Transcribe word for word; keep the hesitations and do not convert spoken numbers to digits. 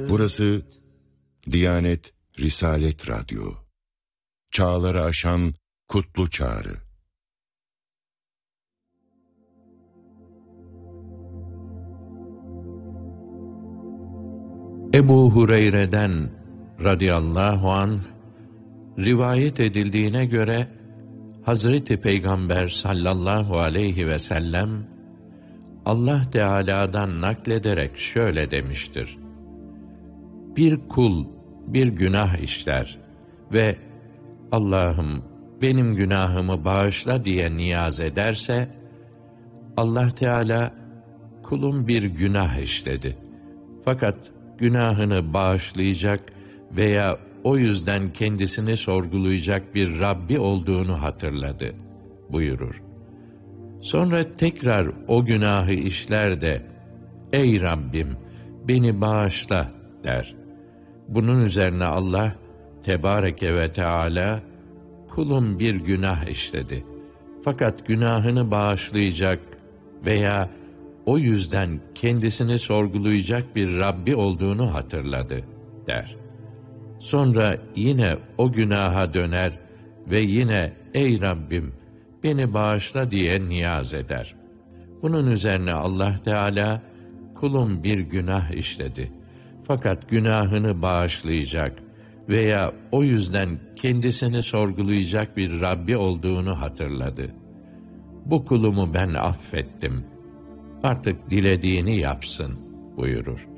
Burası Diyanet Risalet Radyo. Çağları aşan kutlu çağrı. Ebu Hureyre'den radıyallahu anh rivayet edildiğine göre Hazreti Peygamber sallallahu aleyhi ve sellem Allah Teala'dan naklederek şöyle demiştir: Bir kul bir günah işler ve Allah'ım benim günahımı bağışla diye niyaz ederse, Allah Teala kulum bir günah işledi fakat günahını bağışlayacak veya o yüzden kendisini sorgulayacak bir Rabbi olduğunu hatırladı buyurur. Sonra tekrar o günahı işler de ey Rabbim beni bağışla der. Bunun üzerine Allah Tebareke ve Teala kulum bir günah işledi fakat günahını bağışlayacak veya o yüzden kendisini sorgulayacak bir Rabbi olduğunu hatırladı der. Sonra yine o günaha döner ve yine ey Rabbim beni bağışla diye niyaz eder. Bunun üzerine Allah Teala kulum bir günah işledi fakat günahını bağışlayacak veya o yüzden kendisini sorgulayacak bir Rabbi olduğunu hatırladı. Bu kulumu ben affettim. Artık dilediğini yapsın buyurur.